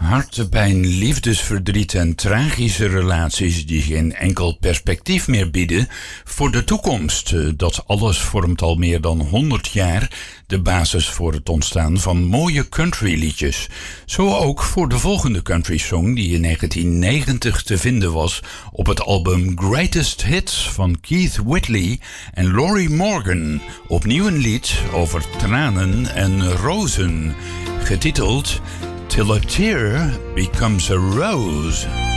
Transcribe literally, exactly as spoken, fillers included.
Hartepijn, liefdesverdriet en tragische relaties die geen enkel perspectief meer bieden voor de toekomst. Dat alles vormt al meer dan honderd jaar de basis voor het ontstaan van mooie countryliedjes. Zo ook voor de volgende country song die in negentien negentig te vinden was op het album Greatest Hits van Keith Whitley en Lorrie Morgan. Opnieuw een lied over tranen en rozen, getiteld Till a Tear Becomes a Rose.